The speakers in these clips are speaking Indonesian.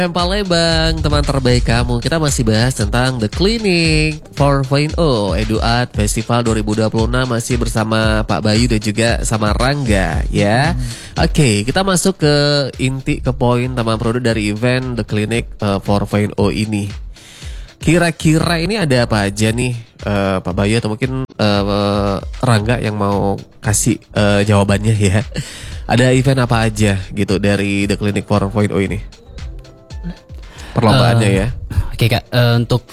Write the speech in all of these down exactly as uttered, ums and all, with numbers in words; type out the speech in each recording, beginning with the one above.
Palembang, teman terbaik kamu. Kita masih bahas tentang The Clinic empat titik nol Eduart Festival dua ribu dua puluh enam masih bersama Pak Bayu dan juga sama Rangga ya. Hmm. Oke, kita masuk ke inti, ke poin teman produk dari event The Clinic uh, empat titik nol ini. Kira-kira ini ada apa aja nih uh, Pak Bayu atau mungkin uh, Rangga yang mau kasih uh, jawabannya ya. Ada event apa aja gitu dari The Clinic empat titik nol ini? Perlombaannya uh, ya. Oke okay, Kak, uh, untuk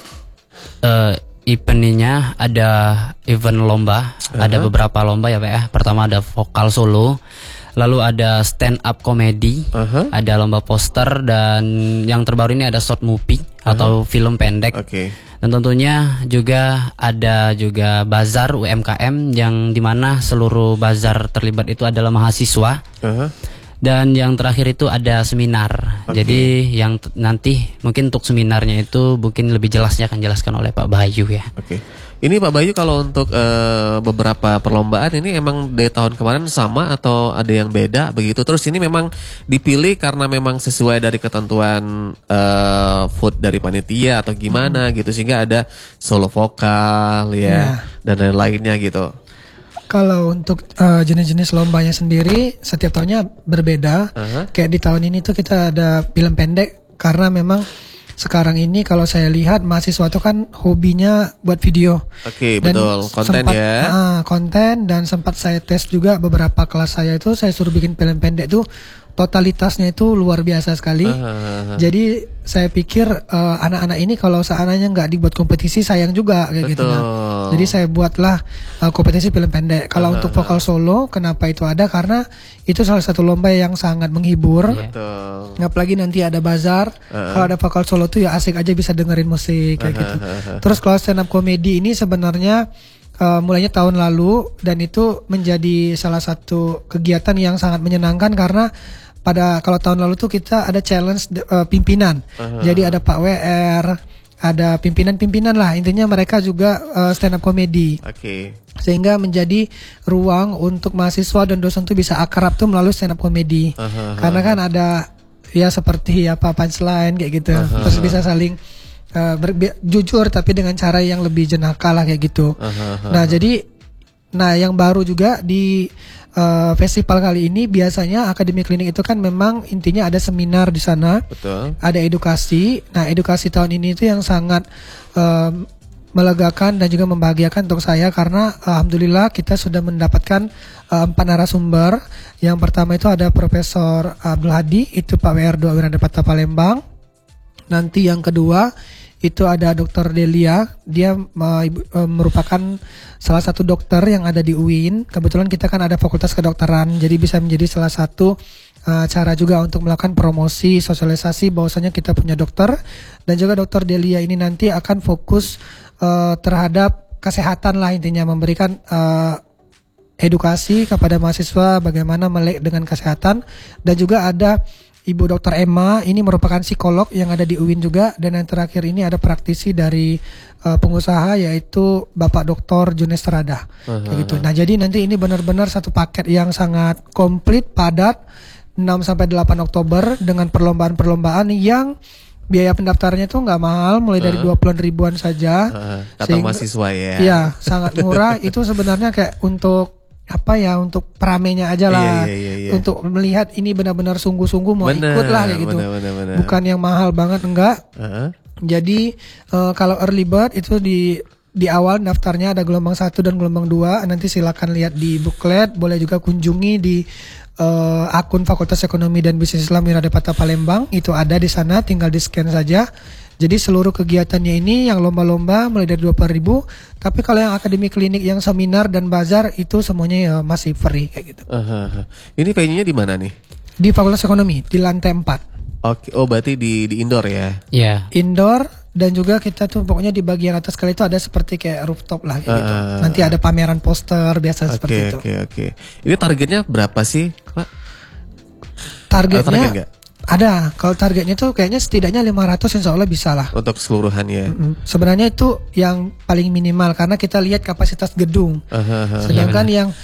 uh, eventnya ada event lomba, uh-huh. ada beberapa lomba ya Pak ya. Pertama ada vokal solo, lalu ada stand up comedy, uh-huh. ada lomba poster, dan yang terbaru ini ada short movie uh-huh. atau film pendek. Okay. Dan tentunya juga ada juga bazar U M K M yang dimana seluruh bazar terlibat itu adalah mahasiswa. Uh-huh. Dan yang terakhir itu ada seminar. Okay. Jadi yang t- nanti mungkin untuk seminarnya itu mungkin lebih jelasnya akan jelaskan oleh Pak Bayu ya. Oke. Okay. Ini Pak Bayu kalau untuk uh, beberapa perlombaan ini emang dari tahun kemarin sama atau ada yang beda begitu? Terus ini memang dipilih karena memang sesuai dari ketentuan uh, food dari panitia atau gimana hmm. gitu sehingga ada solo vokal ya, ya. dan lain-lainnya gitu. Kalau untuk uh, jenis-jenis lombanya sendiri setiap tahunnya berbeda. Uh-huh. Kayak di tahun ini tuh kita ada film pendek karena memang sekarang ini kalau saya lihat mahasiswa tuh kan hobinya buat video. Oke, okay, betul. Konten sempat, ya. Uh, konten dan sempat saya tes juga beberapa kelas saya itu saya suruh bikin film pendek tuh totalitasnya itu luar biasa sekali. Uh-huh. Jadi saya pikir uh, anak-anak ini kalau seandainya nggak dibuat kompetisi sayang juga kayak gitu kan. Jadi saya buatlah uh, kompetisi film pendek. Kalau uh-huh. untuk vokal solo, kenapa itu ada? Karena itu salah satu lomba yang sangat menghibur. Betul. Apalagi nanti ada bazar. Uh-huh. Kalau ada vokal solo tuh ya asik aja bisa dengerin musik kayak uh-huh. gitu. Terus kalau stand up comedy ini sebenarnya Uh, mulainya tahun lalu dan itu menjadi salah satu kegiatan yang sangat menyenangkan karena pada kalau tahun lalu tuh kita ada challenge uh, pimpinan. Uh-huh. Jadi ada Pak W R, ada pimpinan-pimpinan lah. Intinya mereka juga uh, stand up comedy. Oke. Okay. Sehingga menjadi ruang untuk mahasiswa dan dosen tuh bisa akrab tuh melalui stand up comedy. Uh-huh. Karena kan ada ya seperti apa punchline kayak gitu. Uh-huh. Terus bisa saling Uh, ber- jujur tapi dengan cara yang lebih jenaka lah kayak gitu. Uh-huh. Nah jadi, nah yang baru juga di uh, festival kali ini biasanya Akademi Klinik itu kan memang intinya ada seminar di sana. Betul. Ada edukasi. Nah edukasi tahun ini itu yang sangat uh, melegakan dan juga membahagiakan untuk saya karena alhamdulillah kita sudah mendapatkan uh, empat narasumber. Yang pertama itu ada Profesor Abdul Hadi, itu Pak W R dua Wiradapata Palembang. Nanti yang kedua itu ada Dokter Delia, dia uh, merupakan salah satu dokter yang ada di U I N. Kebetulan kita kan ada Fakultas Kedokteran, jadi bisa menjadi salah satu uh, cara juga untuk melakukan promosi, sosialisasi bahwasanya kita punya dokter. Dan juga Dokter Delia ini nanti akan fokus uh, terhadap kesehatan lah, intinya memberikan uh, edukasi kepada mahasiswa bagaimana melek dengan kesehatan. Dan juga ada Ibu Dokter Emma, ini merupakan psikolog yang ada di U I N juga. Dan yang terakhir ini ada praktisi dari uh, pengusaha yaitu Bapak Doktor Junes Terada. Uh-huh. Gitu. Nah jadi nanti ini benar-benar satu paket yang sangat komplit, padat, enam sampai delapan Oktober dengan perlombaan-perlombaan yang biaya pendaftarannya tuh nggak mahal, mulai dari dua puluh ribuan saja. Uh, kata Sehingga, mahasiswa ya. Iya, sangat murah. Itu sebenarnya kayak untuk apa ya, untuk peramainya aja lah, iya, iya, iya. Untuk melihat ini benar-benar sungguh-sungguh mau bener, ikut lah kayak gitu, bener, bener, bener. Bukan yang mahal banget, enggak. Uh-huh. Jadi uh, kalau early bird itu di di awal daftarnya ada gelombang satu dan gelombang dua. Nanti silakan lihat di booklet, boleh juga kunjungi di uh, akun Fakultas Ekonomi dan Bisnis Islam Wiradapata Palembang, itu ada di sana, tinggal di scan saja. Jadi seluruh kegiatannya ini yang lomba-lomba mulai dari dua puluh ribu. Tapi kalau yang Akademi Klinik, yang seminar dan bazar itu semuanya ya masih free kayak gitu. Uh-huh. Ini venue-nya di mana nih? Di Fakultas Ekonomi, di lantai empat. Oke, oh berarti di di indoor ya? Iya. Yeah. Indoor, dan juga kita tuh pokoknya di bagian atas kali itu ada seperti kayak rooftop lah kayak uh, gitu. Nanti ada pameran poster biasa okay, seperti itu. Oke, okay, oke, okay. Ini targetnya berapa sih, Pak? Targetnya target ada. Kalau targetnya tuh kayaknya setidaknya lima ratus insya Allah bisa lah. Untuk keseluruhannya. Mm-hmm. Sebenarnya itu yang paling minimal karena kita lihat kapasitas gedung. Uh-huh. Sedangkan yang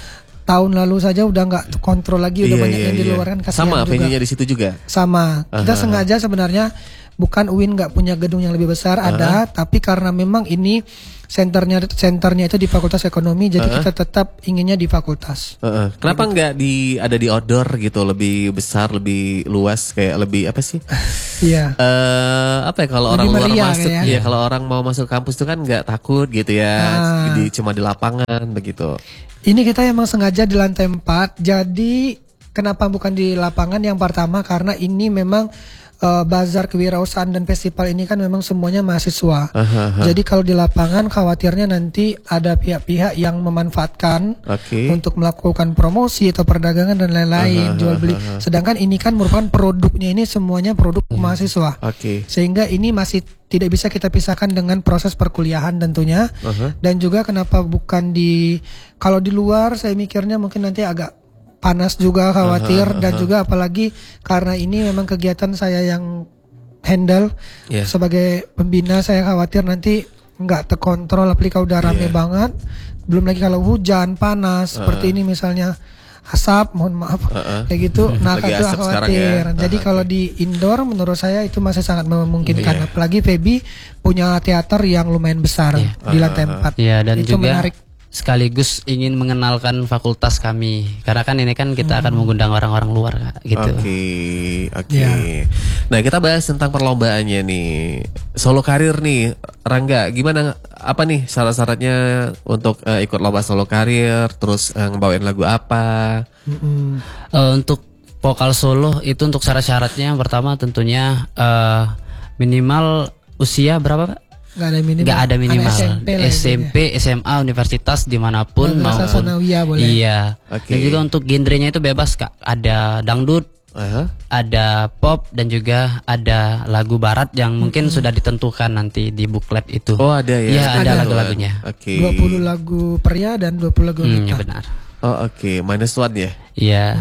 tahun lalu saja udah nggak kontrol lagi, udah Iya, banyak iya, yang di iya. luar kan, kasihan Sama juga. venue-nya di situ juga. Sama. Kita Aha. sengaja sebenarnya bukan U I N nggak punya gedung yang lebih besar, ada, tapi karena memang ini senternya senternya itu di Fakultas Ekonomi, jadi Aha. kita tetap inginnya di fakultas. Heeh. Kenapa nggak di ada di outdoor gitu, lebih besar, lebih luas, kayak lebih apa sih? Iya. Eh apa ya, kalau Lebih orang luar meriah masuk, kayak ya. ya kalau orang mau masuk kampus itu kan nggak takut gitu ya, Ah. di, cuma di lapangan begitu. Ini kita emang sengaja di lantai empat. Jadi kenapa bukan di lapangan? Yang pertama karena ini memang uh, bazar kewirausahaan dan festival ini kan memang semuanya mahasiswa. Aha, aha. Jadi kalau di lapangan khawatirnya nanti ada pihak-pihak yang memanfaatkan Oke. untuk melakukan promosi atau perdagangan dan lain-lain, jual beli. Sedangkan ini kan merupakan produknya ini semuanya produk mahasiswa. Oke. Sehingga ini masih tidak bisa kita pisahkan dengan proses perkuliahan tentunya. Aha. Dan juga kenapa bukan di, kalau di luar saya mikirnya mungkin nanti agak panas juga, khawatir. Dan juga apalagi karena ini memang kegiatan saya yang handle Yeah. sebagai pembina, saya khawatir nanti nggak terkontrol, apalagi kalau udah rame Yeah. banget. Belum lagi kalau hujan, panas seperti ini misalnya, asap, mohon maaf, Uh-uh. kayak gitu. Nah, Lagi itu asap sekarang khawatir. ya. Jadi Uh-uh. kalau di indoor menurut saya itu masih sangat memungkinkan. Iya. Apalagi Feby punya teater yang lumayan besar Iya. di lantai empat. Ya, dan Itu juga menarik. sekaligus ingin mengenalkan fakultas kami. Karena kan ini kan kita akan mengundang orang-orang luar Kak, gitu. Oke, oke. Ya. Nah, kita bahas tentang perlombaannya nih. Solo karir nih, Rangga, gimana, apa nih syarat-syaratnya untuk eh, ikut lomba solo karir, terus eh, ngebawain lagu apa? Mm-mm. Eh, untuk vokal solo itu untuk syarat-syaratnya yang pertama tentunya eh, minimal usia berapa Pak? Nggak ada minimal. Nggak ada minimal S M P lah S M P, S M A, universitas dimanapun Madrasah maupun sanawiyah boleh. Iya. Oke. Dan juga untuk genrenya itu bebas Kak. Ada dangdut, Aha. ada pop dan juga ada lagu barat yang mungkin sudah ditentukan nanti di buklet itu. Oh, ada ya? Iya, ada Ada. lagu-lagunya. Oke. dua puluh lagu pria dan dua puluh lagu Hmm, wanita. ya benar. Oh, oke, minus one ya? Iya.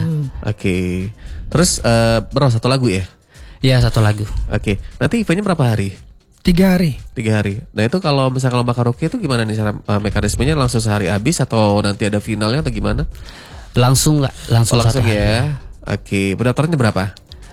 Oke. Terus eh, berapa satu lagu ya? Iya, satu lagu. Oke. Nanti eventnya berapa hari? Tiga hari. Tiga hari. Nah, itu kalau misalnya lomba karaoke itu gimana nih cara eh, mekanismenya, langsung sehari habis atau nanti ada finalnya atau gimana? Langsung nggak? Langsung, Oh, langsung satu hari. ya. Oke, pendaftarannya berapa?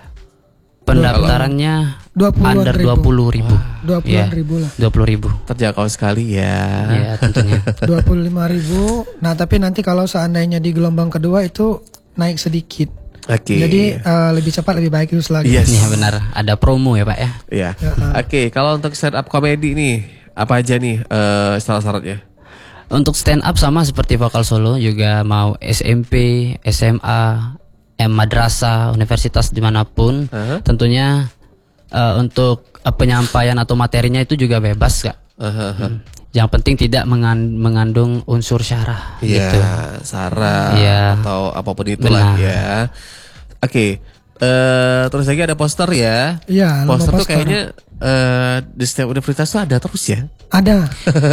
Pendaftarannya dua puluhan under ribu. dua puluh ribu. Dua puluh Iya, ribu lah. dua puluh ribu. Terjangkau sekali ya. Iya, tentunya. Dua puluh lima ribu. Nah tapi nanti kalau seandainya di gelombang kedua itu naik sedikit. Oke. Jadi eh, lebih cepat lebih baik terus lagi. Yes. Iya benar, ada promo ya Pak ya. Iya. Oke, kalau untuk stand up comedy nih, apa aja nih eh syarat-syaratnya? Untuk stand up sama seperti vokal solo juga mau S M P, S M A, M madrasah, universitas dimanapun. Aha. Tentunya eh, untuk eh, penyampaian atau materinya itu juga bebas Kak. Aha, aha. Hmm. Yang penting tidak mengan- mengandung unsur syarah Iya, gitu. Sarah Iya. atau apapun itulah Benar. ya. Oke. Eh terus lagi ada poster ya. Iya, lomba Poster tuh poster. kayaknya eh di setiap universitas tuh ada terus ya. Ada.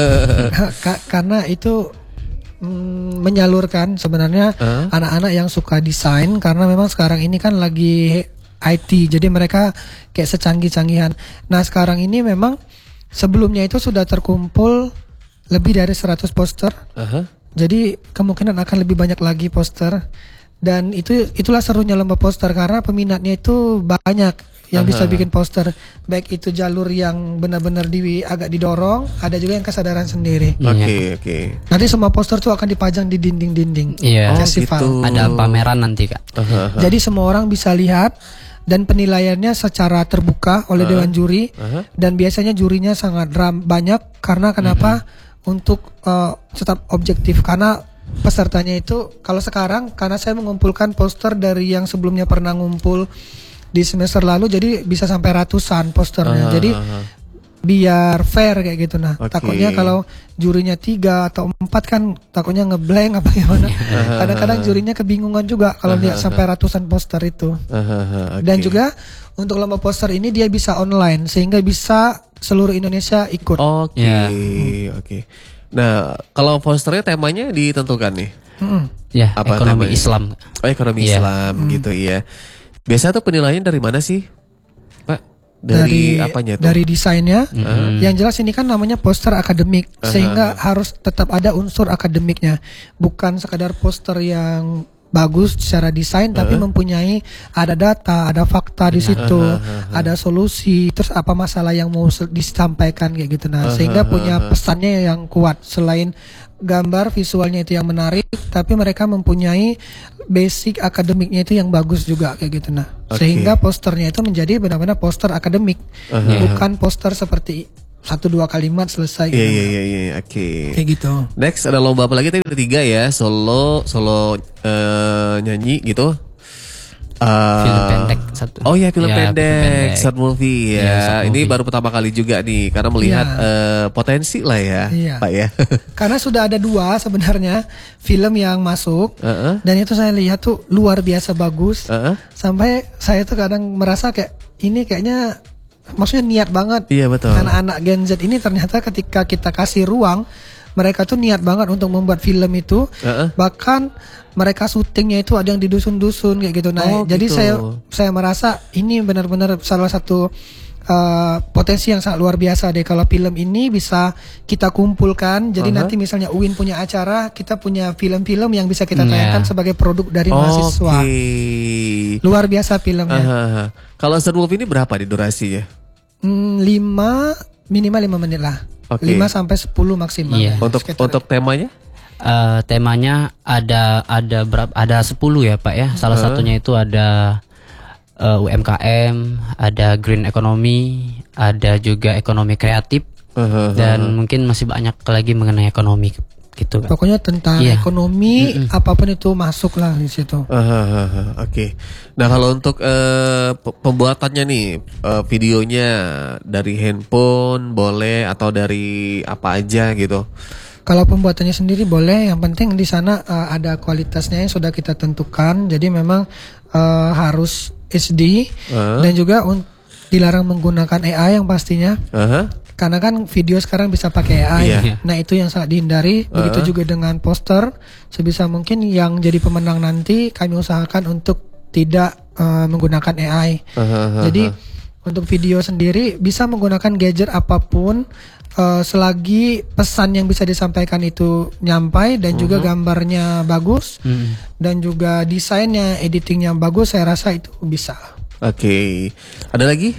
Ka- karena itu mm, menyalurkan sebenarnya Huh? anak-anak yang suka desain, karena memang sekarang ini kan lagi I T, jadi mereka kayak secanggih-canggihan. Nah sekarang ini memang sebelumnya itu sudah terkumpul lebih dari seratus poster. Aha. Jadi kemungkinan akan lebih banyak lagi poster. Dan itu itulah serunya lomba poster, karena peminatnya itu banyak yang bisa bikin poster. Baik itu jalur yang benar-benar di agak didorong, ada juga yang kesadaran sendiri. Oke, oke. Nanti semua poster tuh akan dipajang di dinding-dinding Iya. Oh, festival. gitu. Ada pameran nanti Kak. Aha, aha. Jadi semua orang bisa lihat, dan penilaiannya secara terbuka oleh dewan juri. Aha. Dan biasanya jurinya sangat ram banyak, karena kenapa? Untuk uh, tetap objektif, karena pesertanya itu kalau sekarang, karena saya mengumpulkan poster dari yang sebelumnya pernah ngumpul di semester lalu, jadi bisa sampai ratusan posternya. Ah, Jadi ah, ah. biar fair kayak gitu. Nah Oke. takutnya kalau jurinya tiga atau empat kan takutnya ngeblank apa gimana. Kadang-kadang jurinya kebingungan juga kalau lihat sampai ratusan poster itu. Aha, aha, oke. Dan juga untuk lomba poster ini dia bisa online, sehingga bisa seluruh Indonesia ikut. Oke, Ya. oke. Nah, kalau posternya temanya ditentukan nih. Mm-mm. Ya, Apa ekonomi namanya? Islam. Oh, ekonomi Iya. Islam gitu ya. Biasa tuh penilaian dari mana sih, Pak? Dari, dari apanya tuh? Dari desainnya. Mm-hmm. Yang jelas ini kan namanya poster akademik, uh-huh. sehingga harus tetap ada unsur akademiknya, bukan sekadar poster yang bagus secara desain, uh-huh. tapi mempunyai ada data, ada fakta di situ, uh-huh. Uh-huh. ada solusi, terus apa masalah yang mau disampaikan kayak gitu. Nah, uh-huh. sehingga punya pesannya yang kuat. Selain gambar visualnya itu yang menarik, tapi mereka mempunyai basic akademiknya itu yang bagus juga kayak gitu. Nah, okay. sehingga posternya itu menjadi benar-benar poster akademik, uh-huh. bukan poster seperti satu dua kalimat selesai. Iya iya iya iya, oke. Kayak gitu. Next ada lomba apa lagi? Tadi ada tiga ya, solo, solo uh, nyanyi gitu. Uh, film pendek satu. Oh ya film, ya, pendek, film pendek, short movie ya. ya short movie. Ini baru pertama kali juga nih, karena melihat ya. uh, potensi lah ya, ya. Pak ya. Karena sudah ada dua sebenarnya film yang masuk, uh-uh. dan itu saya lihat tuh luar biasa bagus. Uh-uh. Sampai saya tuh kadang merasa kayak ini kayaknya, maksudnya niat banget. Iya betul. Anak-anak Gen Z ini ternyata ketika kita kasih ruang, mereka tuh niat banget untuk membuat film itu. Uh-uh. Bahkan mereka syutingnya itu ada yang di dusun-dusun kayak gitu. Nah, oh, jadi gitu. saya saya merasa ini benar-benar salah satu uh, potensi yang sangat luar biasa deh kalau film ini bisa kita kumpulkan. Jadi uh-huh. nanti misalnya U I N punya acara, kita punya film-film yang bisa kita tayangkan yeah. sebagai produk dari okay. mahasiswa. Luar biasa filmnya. Uh-huh. Kalau short movie ini berapa di durasinya? Hmm, lima minimal lima menit lah. Okay. lima sampai sepuluh maksimal. Yeah. Untuk untuk temanya? Uh, temanya ada ada berapa? Ada sepuluh ya Pak ya. Salah uh. satunya itu ada uh, U M K M, ada green economy, ada juga ekonomi kreatif, uh, dan uh, mungkin masih banyak lagi mengenai ekonomi gitu. Pokoknya tentang yeah. ekonomi, mm-mm. apapun itu masuk lah di situ. Uh, uh, uh, Oke. Okay. Nah kalau untuk uh, pembuatannya nih, uh, videonya dari handphone boleh atau dari apa aja gitu? Kalau pembuatannya sendiri boleh, yang penting di sana uh, ada kualitasnya yang sudah kita tentukan. Jadi memang uh, harus H D uh-huh. dan juga un- dilarang menggunakan A I yang pastinya. Uh-huh. Karena kan video sekarang bisa pakai A I. Yeah. Nah, itu yang sangat dihindari. Uh-huh. Begitu juga dengan poster. Sebisa mungkin yang jadi pemenang nanti kami usahakan untuk tidak uh, menggunakan A I. Uh-huh. Jadi untuk video sendiri bisa menggunakan gadget apapun. Uh, selagi pesan yang bisa disampaikan itu nyampai dan uh-huh. juga gambarnya bagus uh-huh. dan juga desainnya, editingnya bagus, saya rasa itu bisa. Oke, okay. Ada lagi?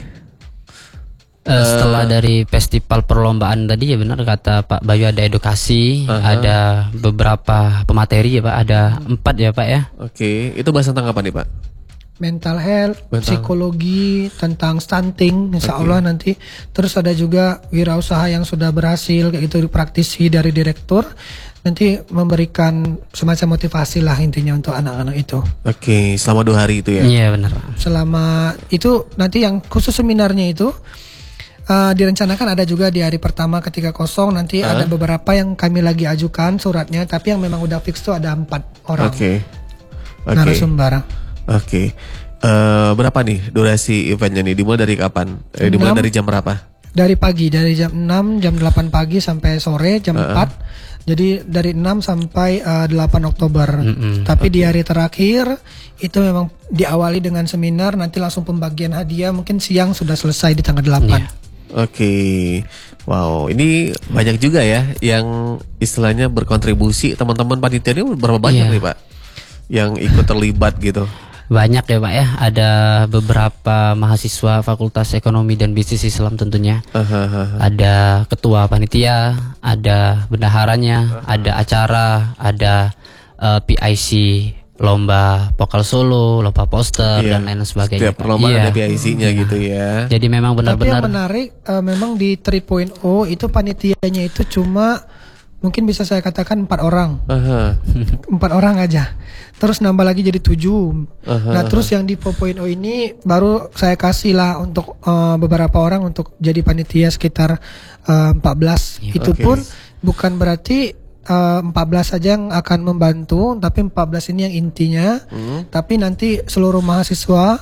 Uh, setelah uh, dari festival perlombaan tadi ya benar kata Pak Bayu, ada edukasi, uh-huh. ada beberapa pemateri ya Pak, ada empat ya Pak ya. Oke, okay. Itu bahas tentang apa nih Pak? Mental health, Mental. psikologi, tentang stunting, insya okay. Allah nanti. Terus ada juga wirausaha yang sudah berhasil, kayak itu praktisi dari direktur, nanti memberikan semacam motivasi lah intinya untuk anak-anak itu. Oke, okay. Selama dua hari itu ya? Iya benar. Selama itu nanti yang khusus seminarnya itu uh, direncanakan ada juga di hari pertama ketika kosong, nanti uh? ada beberapa yang kami lagi ajukan suratnya, tapi yang memang udah fix tuh ada empat orang. Oke. Okay. Okay. Narasumber. Oke, okay. uh, berapa nih durasi eventnya nih? Dimulai dari kapan? Eh, dimulai dari jam berapa? Dari pagi, dari jam enam, jam delapan pagi sampai sore jam uh-uh. empat. Jadi dari enam sampai uh, delapan Oktober. Mm-hmm. Tapi okay. di hari terakhir itu memang diawali dengan seminar, nanti langsung pembagian hadiah. Mungkin siang sudah selesai di tanggal delapan. Yeah. Oke, okay. Wow, ini banyak juga ya yang istilahnya berkontribusi. Teman-teman panitia ini berapa banyak yeah. nih Pak yang ikut terlibat gitu? Banyak ya Pak ya, ada beberapa mahasiswa Fakultas Ekonomi dan Bisnis Islam tentunya. Uh-huh. Ada ketua panitia, ada bendaharanya, uh-huh. ada acara, ada uh, P I C lomba vokal solo, lomba poster iya. dan lain sebagainya. Setiap perlombaan iya. ada P I C-nya gitu ya. Jadi memang benar-benar. Tapi yang menarik uh, memang di tiga titik nol itu panitianya itu cuma mungkin bisa saya katakan empat orang, uh-huh. empat orang aja. Terus nambah lagi jadi tujuh. Uh-huh. Nah terus yang di empat titik nol ini baru saya kasih lah untuk uh, beberapa orang untuk jadi panitia sekitar uh, empat belas. Yeah. Itu okay. pun bukan berarti uh, empat belas saja yang akan membantu, tapi empat belas ini yang intinya. Uh-huh. Tapi nanti seluruh mahasiswa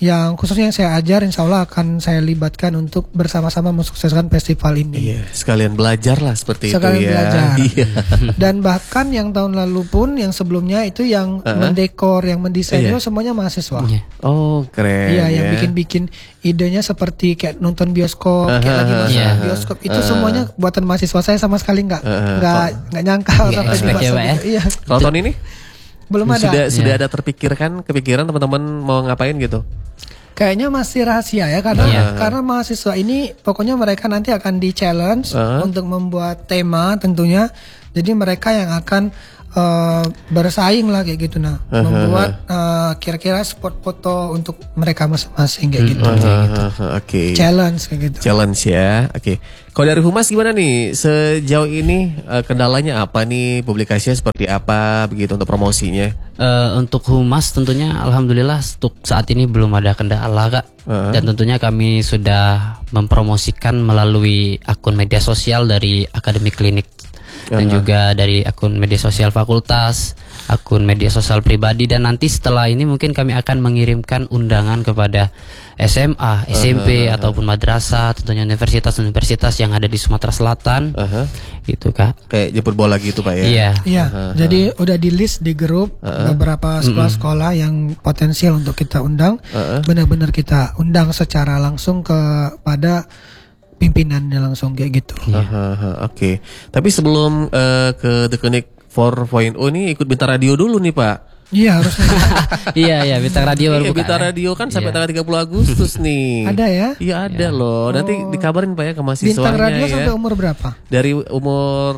yang khususnya yang saya ajar insya Allah akan saya libatkan untuk bersama-sama mensukseskan festival ini. Iya, sekalian belajar lah seperti sekalian itu ya. belajar. Iya. Dan bahkan yang tahun lalu pun yang sebelumnya itu yang Uh-huh. mendekor, yang mendesain Iya. itu semuanya mahasiswa. Iya. Oh, keren. Iya, yang ya. bikin-bikin idenya seperti kayak nonton bioskop, kayak Uh-huh. lagi masuk Iya. bioskop itu semuanya buatan mahasiswa. Saya sama sekali nggak Uh-huh. nggak nggak nyangka Nggak sampai expect bisa ya, Pak, ya? gitu. Iya, Kalau tahun ini belum ada. sudah sudah Iya. ada terpikirkan, kepikiran teman-teman mau ngapain gitu? Kayaknya masih rahasia ya karena Iya. karena mahasiswa ini pokoknya mereka nanti akan di challenge Uh-huh. untuk membuat tema tentunya. Jadi mereka yang akan eh, bersaing lah kayak gitu nah, Uh-huh. membuat eh, kira-kira spot foto untuk mereka masing-masing kayak gitu. Uh, Oke. Challenge kayak gitu. Challenge ya. Oke. Kalau dari Humas gimana nih? Sejauh ini eh, kendalanya apa nih? Publikasinya seperti apa begitu untuk promosinya? Eh, untuk humas tentunya alhamdulillah untuk saat ini belum ada kendala Kak. Uh-huh. Dan tentunya kami sudah mempromosikan melalui akun media sosial dari Akademi Klinik dan Uh-huh. juga dari akun media sosial fakultas, akun media sosial pribadi, dan nanti setelah ini mungkin kami akan mengirimkan undangan kepada S M A, S M P ataupun madrasah, tentunya universitas-universitas yang ada di Sumatera Selatan. Uh-huh. Gitu Kak. Kayak jemput bola gitu Pak ya? Iya. Iya, jadi udah di list di grup beberapa sekolah-sekolah yang potensial untuk kita undang. Uh-uh. Benar-benar kita undang secara langsung kepada pimpinannya langsung kayak gitu. Aha, aha, Oke. Tapi sebelum eh, ke The Clinic empat titik nol ini ikut Bintang Radio dulu nih Pak. Iya harusnya. Iya, iya, Bintang Radio baru Iya, buka. Bintang ya. Radio kan sampai Iya. tanggal tiga puluh Agustus nih. Ada ya? Iya ada loh. Nanti dikabarin Pak ya ke mahasiswanya Bintang radio ya. sampai umur berapa? Dari umur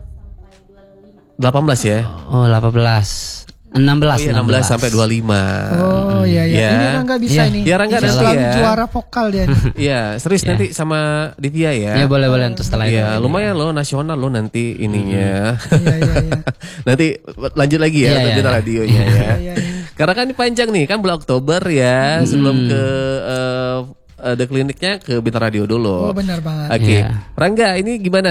delapan belas ya. Oh, delapan belas. enam belas, Oh, iya, enam belas sampai dua puluh lima. Oh iya iya. Ya. Ini Rangga bisa Iya. nih. Ya, Rangga Ini nanti selalu ya. juara vokal dia nih. Iya, serius nanti sama Divya ya. Ya boleh boleh untuk setelah Iya, itu. lumayan loh nasional loh nanti ininya. Iya iya iya. Nanti lanjut lagi ya Iya, untuk iya, Bintang iya. Radionya ya. Iya, iya. Karena kan ini panjang nih, kan bulan Oktober ya, sebelum ke eh, eh, The Clinicnya ke Bintang Radio dulu. Oh benar banget. Oke, Iya. Rangga ini gimana?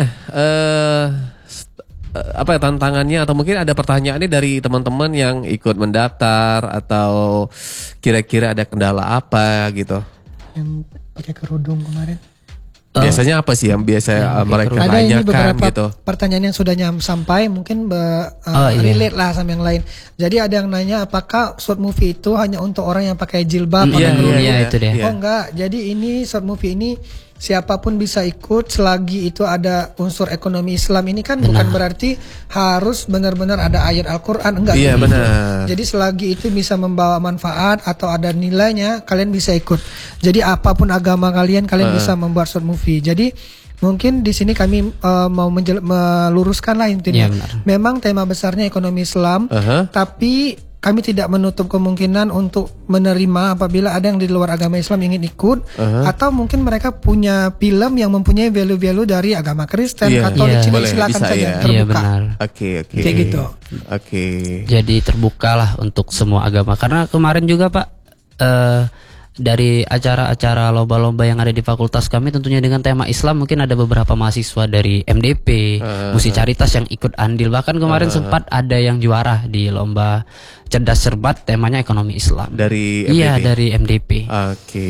Eh st- eh, apa ya, tantangannya atau mungkin ada pertanyaannya dari teman-teman yang ikut mendaftar atau kira-kira ada kendala apa gitu? Yang pakai kerudung kemarin. Biasanya apa sih yang biasa eh, mereka Ada ini tanyakan beberapa gitu? pertanyaan yang sudah nyam sampai mungkin be, uh, Oh, iya. relate lah sama yang lain. Jadi ada yang nanya apakah short movie itu hanya untuk orang yang pakai jilbab? Mm, pakai iya, kerudung? iya, itu dia. Oh enggak. Jadi ini short movie ini siapapun bisa ikut selagi itu ada unsur ekonomi Islam. Ini kan bukan berarti harus benar-benar ada ayat Al-Qur'an, enggak. Iya, gitu. benar. Jadi selagi itu bisa membawa manfaat atau ada nilainya, kalian bisa ikut. Jadi apapun agama kalian, kalian bisa membuat short movie. Jadi mungkin di sini kami uh, mau menjel- meluruskan lah intinya. Iya, benar. Memang tema besarnya ekonomi Islam, Aha. tapi kami tidak menutup kemungkinan untuk menerima apabila ada yang di luar agama Islam ingin ikut, atau mungkin mereka punya film yang mempunyai value-value dari agama Kristen, Iya. Katolik, Iya. Cina, Boleh, silakan bisa saja ya. Iya terbuka. benar. Oke, oke. Kayak gitu. Oke. Jadi terbukalah untuk semua agama. Karena kemarin juga Pak, eh, dari acara-acara lomba-lomba yang ada di fakultas kami tentunya dengan tema Islam, mungkin ada beberapa mahasiswa dari M D P, Musikaritas yang ikut andil. Bahkan kemarin sempat ada yang juara di lomba cerdas cermat temanya ekonomi Islam. Dari M D P? Iya, dari M D P. Oke.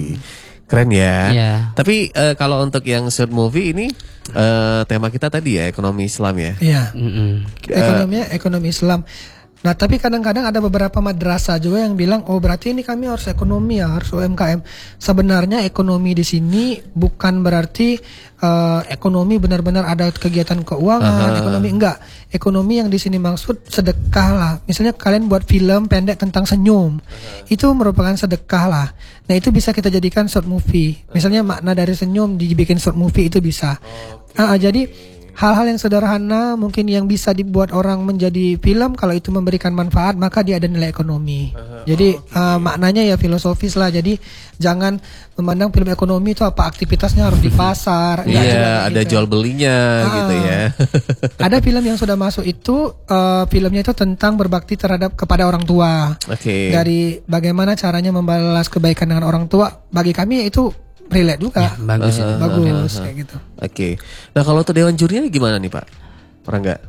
Keren ya. Iya. Tapi eh, kalau untuk yang short movie ini eh, tema kita tadi ya ekonomi Islam ya. Iya. Mm-mm. Ekonominya ekonomi Islam. Nah, tapi kadang-kadang ada beberapa madrasah juga yang bilang, oh berarti ini kami harus ekonomi ya, harus U M K M. Sebenarnya ekonomi di sini bukan berarti uh, ekonomi benar-benar ada kegiatan keuangan, ekonomi enggak. Ekonomi yang di sini maksud sedekah lah. Misalnya kalian buat film pendek tentang senyum, itu merupakan sedekah lah. Nah, itu bisa kita jadikan short movie. Misalnya makna dari senyum dibikin short movie itu bisa. Ah, jadi hal-hal yang sederhana mungkin yang bisa dibuat orang menjadi film, kalau itu memberikan manfaat maka dia ada nilai ekonomi. Jadi uh, maknanya ya filosofis lah. Jadi jangan memandang film ekonomi itu apa aktivitasnya harus di pasar. Enggak juga Iya, kayak ada gitu. jual belinya gitu ya. Ada film yang sudah masuk itu uh, filmnya itu tentang berbakti terhadap kepada orang tua. Oke. Dari bagaimana caranya membalas kebaikan dengan orang tua. Bagi kami itu relate juga. Bagus itu. Bagus kayak gitu. Oke. Nah, kalau untuk dewan jurinya gimana nih, Pak? Rangga?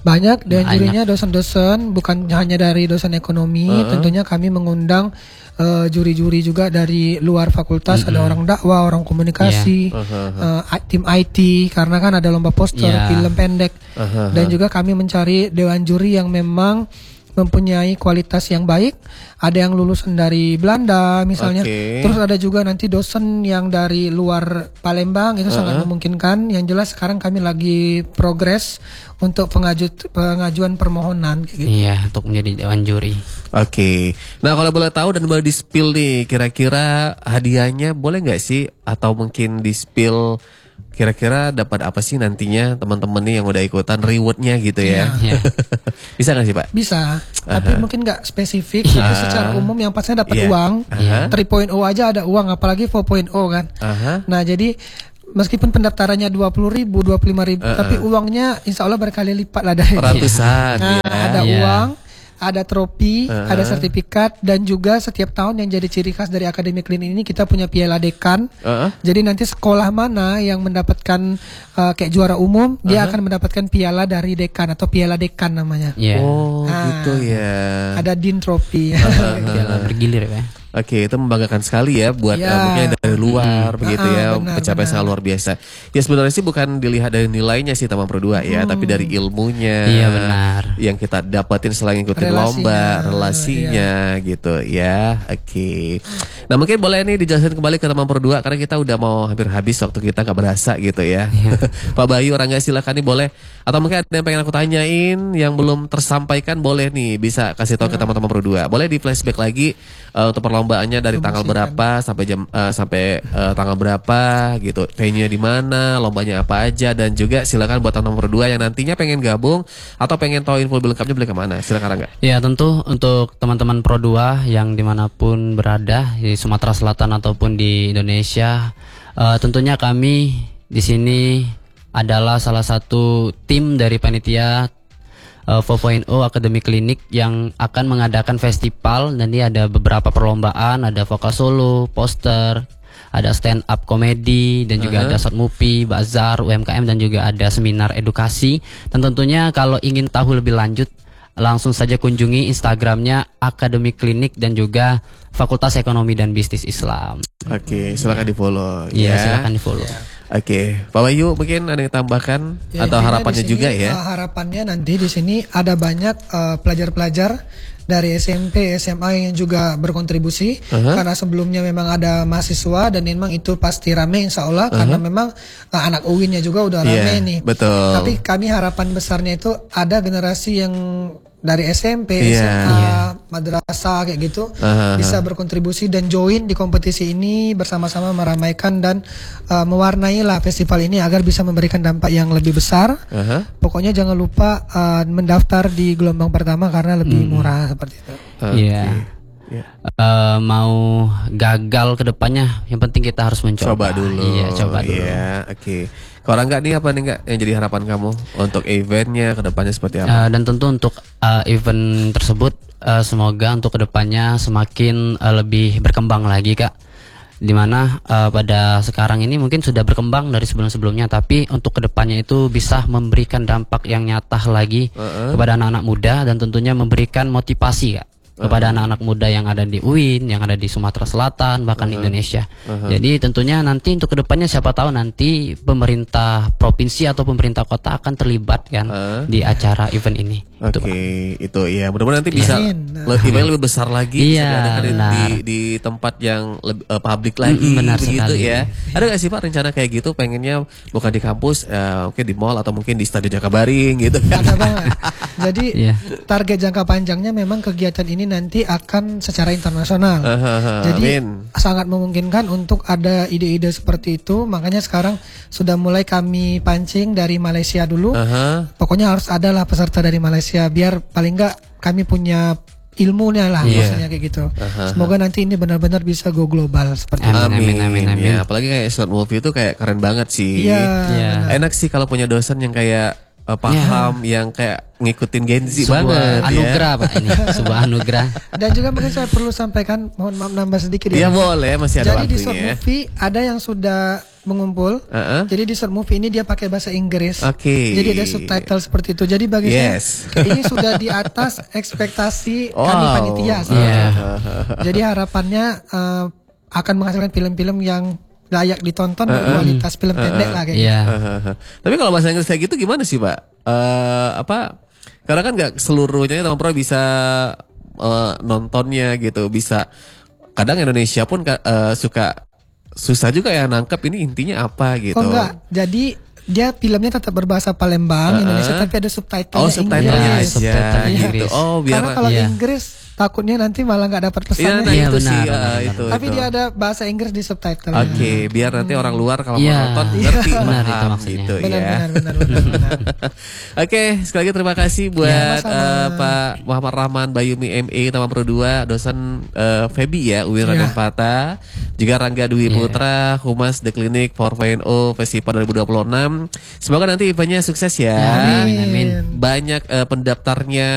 Banyak, dan jurinya dosen-dosen, bukan hanya dari dosen ekonomi. Uh-huh. Tentunya kami mengundang uh, juri-juri juga dari luar fakultas. Mm-hmm. Ada orang dakwah, orang komunikasi, yeah. uh-huh. uh, tim I T, karena kan ada lomba poster, yeah. film pendek. Uh-huh. Dan juga kami mencari dewan juri yang memang mempunyai kualitas yang baik. Ada yang lulusan dari Belanda misalnya, okay. Terus ada juga nanti dosen yang dari luar Palembang. Itu uh-huh. sangat memungkinkan. Yang jelas sekarang kami lagi progres untuk pengaju, pengajuan permohonan gitu. Iya, untuk menjadi dewan juri. Oke, okay. Nah kalau boleh tahu dan boleh di-spill nih, kira-kira hadiahnya boleh nggak sih? Atau mungkin di-spill kira-kira dapat apa sih nantinya teman-teman nih yang udah ikutan, rewardnya gitu ya? Yeah. Bisa nggak sih Pak? Bisa, uh-huh. tapi mungkin nggak spesifik. Uh-huh. Tapi secara umum yang pastinya dapat yeah. uang. Uh-huh. tiga titik nol aja ada uang, apalagi empat titik nol kan. Uh-huh. Nah jadi meskipun pendaftarannya dua puluh ribu, dua puluh lima ribu, uh-uh. tapi uangnya insya Allah berkali lipat lah dari ratusan. Nah, ya. Ada yeah. uang, ada trofi, uh-huh. ada sertifikat, dan juga setiap tahun yang jadi ciri khas dari Akademi Klinik ini kita punya piala dekan. Uh-huh. Jadi nanti sekolah mana yang mendapatkan uh, kayak juara umum, uh-huh. dia akan mendapatkan piala dari dekan atau piala dekan namanya. Yeah. Oh nah, gitu ya. Ada Dean Trophy. Uh-huh. Piala bergilir ya. Oke, itu membanggakan sekali ya buat ya. uh, mungkin dari luar hmm. begitu ya, ah, pencapaian sangat luar biasa. Ya sebenarnya sih bukan dilihat dari nilainya sih teman berdua ya, hmm. tapi dari ilmunya. Iya benar. Yang kita dapatin selain ngikutin relasinya, lomba, relasinya iya. gitu ya. Oke. Nah mungkin boleh nih dijelaskan kembali ke teman berdua karena kita udah mau hampir habis waktu kita nggak berasa gitu ya. Iya. Pak Bayu, Rangga silakan nih boleh. Atau mungkin ada yang pengen aku tanyain yang belum tersampaikan boleh nih bisa kasih tahu ya. ke teman-teman berdua. Boleh di flashback lagi uh, untuk perlombaannya dari tanggal berapa sampai jam uh, sampai uh, tanggal berapa gitu, venue-nya di mana, lombanya apa aja, dan juga silakan buat teman-teman berdua yang nantinya pengen gabung atau pengen tahu info lebih lengkapnya boleh kemana, silakan Rangga. Ya tentu untuk teman-teman Pro dua yang dimanapun berada di Sumatera Selatan ataupun di Indonesia, uh, tentunya kami di sini adalah salah satu tim dari panitia Uh, empat titik nol Akademi Klinik yang akan mengadakan festival. Nanti ada beberapa perlombaan, ada vokal solo, poster, ada stand up komedi, dan juga uh-huh. ada short movie, bazar, U M K M, dan juga ada seminar edukasi. Dan tentunya kalau ingin tahu lebih lanjut, langsung saja kunjungi Instagramnya Akademi Klinik dan juga Fakultas Ekonomi dan Bisnis Islam. Oke, silakan di follow. Iya, ya. silakan di follow. Oke, Pak Bayu mungkin ada yang tambahkan ya, atau harapannya sini, juga ya? Uh, harapannya nanti di sini ada banyak uh, pelajar-pelajar dari S M P, S M A yang juga berkontribusi. Uh-huh. Karena sebelumnya memang ada mahasiswa dan memang itu pasti rame insya Allah. Uh-huh. Karena memang uh, anak U I N-nya juga udah rame yeah, nih. Betul. Tapi kami harapan besarnya itu ada generasi yang dari S M P, yeah, S M A, yeah. madrasah kayak gitu uh-huh. bisa berkontribusi dan join di kompetisi ini bersama-sama meramaikan dan uh, mewarnai lah festival ini agar bisa memberikan dampak yang lebih besar. Uh-huh. Pokoknya jangan lupa uh, mendaftar di gelombang pertama karena lebih hmm. murah seperti itu. Iya. Okay. Yeah. Yeah. Uh, mau gagal ke depannya, yang penting kita harus mencoba. Coba dulu. Iya, coba dulu. Iya, yeah, oke. Okay. Kalau enggak nih apa nih enggak yang jadi harapan kamu untuk eventnya ke depannya seperti apa? Uh, dan tentu untuk uh, event tersebut uh, semoga untuk ke depannya semakin uh, lebih berkembang lagi Kak. Dimana uh, pada sekarang ini mungkin sudah berkembang dari sebelum-sebelumnya, tapi untuk ke depannya itu bisa memberikan dampak yang nyata lagi uh-uh. kepada anak-anak muda dan tentunya memberikan motivasi Kak. Kepada uh-huh. anak-anak muda yang ada di U I N, yang ada di Sumatera Selatan, bahkan uh-huh. di Indonesia. Uh-huh. Jadi tentunya nanti untuk kedepannya siapa tahu nanti pemerintah provinsi atau pemerintah kota akan terlibat kan uh-huh. di acara event ini. Oke, okay. itu ya mudah-mudahan nanti bisa lebih event lebih besar lagi, iya, bisa di, di tempat yang lebih uh, publik lagi, benar begitu sekali. Ya. Ada nggak sih Pak rencana kayak gitu? Pengennya bukan di kampus, uh, mungkin di mall atau mungkin di Stadion Jakabaring gitu? Ada banget. Jadi yeah. target jangka panjangnya memang kegiatan ini nanti akan secara internasional. Uh, uh, uh, Jadi amin. sangat memungkinkan untuk ada ide-ide seperti itu. Makanya sekarang sudah mulai kami pancing dari Malaysia dulu. Uh, uh. Pokoknya harus adalah peserta dari Malaysia biar paling enggak kami punya ilmunya lah, yeah. maksudnya kayak gitu. Uh-huh. Semoga nanti ini benar-benar bisa go global seperti itu. Amin, amin, amin, amin. Ya, apalagi kayak short movie itu kayak keren banget sih. Iya. Yeah. Yeah. Enak sih kalau punya dosen yang kayak uh, paham yeah. yang kayak ngikutin Gen Z sebuah banget anugerah ya. Pak ini, sebuah anugerah. Dan juga mungkin saya perlu sampaikan, mohon maaf nambah sedikit ya. Ya boleh, masih ada Jadi waktunya. di short movie ada yang sudah mengumpul. Uh-uh. Jadi di short movie ini dia pakai bahasa Inggris. Oke. Okay. Jadi ada subtitle seperti itu. Jadi bagi yes. saya ini sudah di atas ekspektasi wow. kami panitia. Yeah. Jadi harapannya uh, akan menghasilkan film-film yang layak ditonton, uh-uh. kualitas film uh-uh. pendek lah kayak yeah. gitu. Uh-uh. Tapi kalau bahasa Inggris kayak gitu gimana sih, Pak? Uh, apa? Karena kan nggak seluruhnya teman pro bisa uh, nontonnya gitu, bisa. Kadang Indonesia pun uh, suka susah juga ya nangkep ini intinya apa gitu. Oh enggak, jadi dia filmnya tetap berbahasa Palembang, uh-uh. Indonesia, tapi ada subtitle. Oh, subtitlenya Inggris. aja. Subtitle Gitu. Inggris. Oh, biar karena kalau iya. Inggris takutnya nanti malah nggak dapat pesannya. Iya, nah Iya, itu benar, sih, benar, uh, benar. itu. Tapi itu. dia ada bahasa Inggris di subtitle. Oke, okay, biar nanti orang luar kalau Iya. mau nonton ngerti Benar, itu paham maksudnya. gitu Benar, ya. benar, benar, benar, benar. Oke, okay, sekali lagi terima kasih buat Ya, uh, Pak Muhammad Rahman Bayumi M A Taman Pro dua, dosen uh, Febi ya, U I N Raden Ya. Pata, juga Rangga Dwi Putra, Humas The Clinic empat titik nol Festival dua ribu dua puluh enam. Semoga nanti eventnya sukses ya. Amin, amin. Banyak uh, pendaftarnya